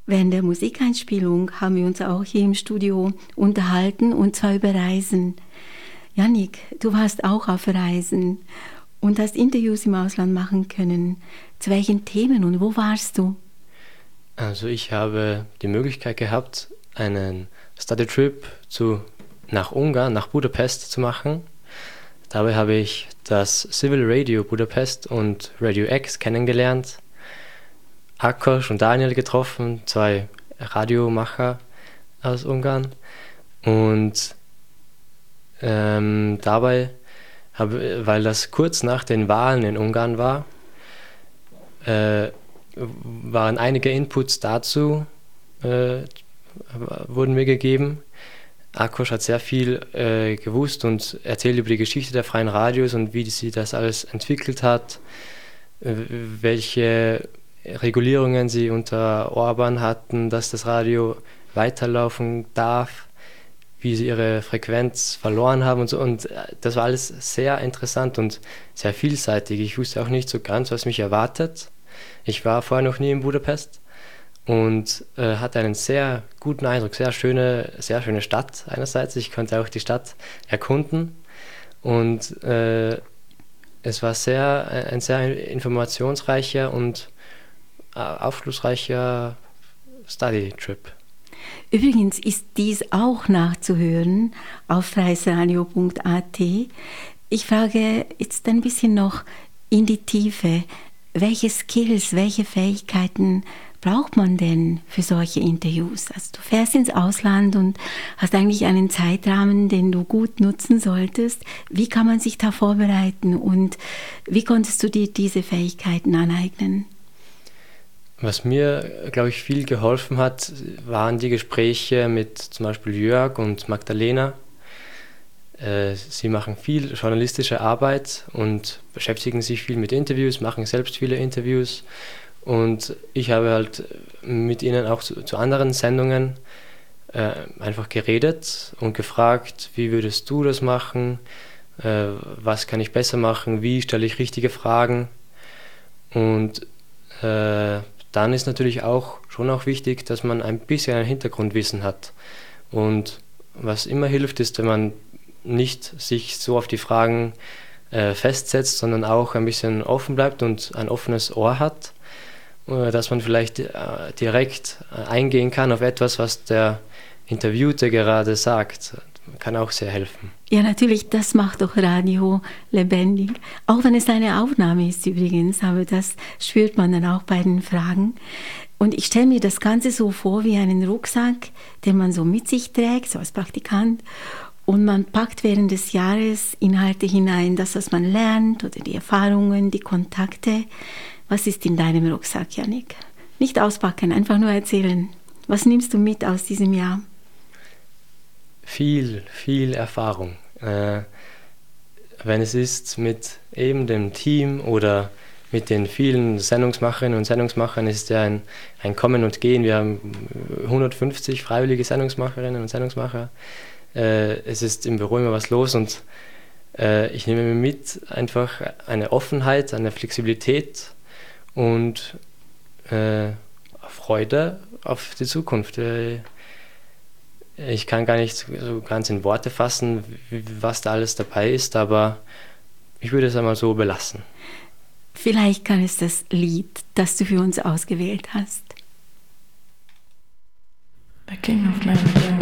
Während der Musikeinspielung haben wir uns auch hier im Studio unterhalten, und zwar über Reisen. Yannick, du warst auch auf Reisen und hast Interviews im Ausland machen können. Zu welchen Themen und wo warst du? Also ich habe die Möglichkeit gehabt, einen Study Trip nach Ungarn, nach Budapest zu machen. Dabei habe ich das Civil Radio Budapest und Radio X kennengelernt, Ákos und Daniel getroffen, 2 Radiomacher aus Ungarn. Und dabei, weil das kurz nach den Wahlen in Ungarn war, waren einige Inputs dazu, wurden mir gegeben. Ákos hat sehr viel gewusst und erzählt über die Geschichte der freien Radios und wie sie das alles entwickelt hat, welche Regulierungen sie unter Orban hatten, dass das Radio weiterlaufen darf, wie sie ihre Frequenz verloren haben und so. Und das war alles sehr interessant und sehr vielseitig. Ich wusste auch nicht so ganz, was mich erwartet. Ich war vorher noch nie in Budapest und hatte einen sehr guten Eindruck, sehr schöne Stadt einerseits. Ich konnte auch die Stadt erkunden und es war ein sehr informationsreicher und aufschlussreicher Study-Trip. Übrigens ist dies auch nachzuhören auf freiesradio.at. Ich frage jetzt ein bisschen noch in die Tiefe. Welche Skills, welche Fähigkeiten braucht man denn für solche Interviews? Also du fährst ins Ausland und hast eigentlich einen Zeitrahmen, den du gut nutzen solltest. Wie kann man sich da vorbereiten und wie konntest du dir diese Fähigkeiten aneignen? Was mir, glaube ich, viel geholfen hat, waren die Gespräche mit zum Beispiel Jörg und Magdalena. Sie machen viel journalistische Arbeit und beschäftigen sich viel mit Interviews, machen selbst viele Interviews. Und ich habe halt mit ihnen auch zu anderen Sendungen einfach geredet und gefragt, wie würdest du das machen, was kann ich besser machen, wie stelle ich richtige Fragen. Und dann ist natürlich schon auch wichtig, dass man ein bisschen ein Hintergrundwissen hat. Und was immer hilft, ist, wenn man nicht sich so auf die Fragen festsetzt, sondern auch ein bisschen offen bleibt und ein offenes Ohr hat, dass man vielleicht direkt eingehen kann auf etwas, was der Interviewte gerade sagt. Kann auch sehr helfen. Ja, natürlich, das macht doch Radio lebendig. Auch wenn es eine Aufnahme ist übrigens, aber das spürt man dann auch bei den Fragen. Und ich stelle mir das Ganze so vor wie einen Rucksack, den man so mit sich trägt, so als Praktikant. Und man packt während des Jahres Inhalte hinein, das, was man lernt oder die Erfahrungen, die Kontakte. Was ist in deinem Rucksack, Yannick? Nicht auspacken, einfach nur erzählen. Was nimmst du mit aus diesem Jahr? Viel Erfahrung. Wenn es ist mit eben dem Team oder mit den vielen Sendungsmacherinnen und Sendungsmachern, ist ja ein Kommen und Gehen. Wir haben 150 freiwillige Sendungsmacherinnen und Sendungsmacher. Es ist im Büro immer was los und ich nehme mir mit einfach eine Offenheit, eine Flexibilität und Freude auf die Zukunft. Ich kann gar nicht so ganz in Worte fassen, was da alles dabei ist, aber ich würde es einmal so belassen. Vielleicht kann es das Lied, das du für uns ausgewählt hast. The King of Men.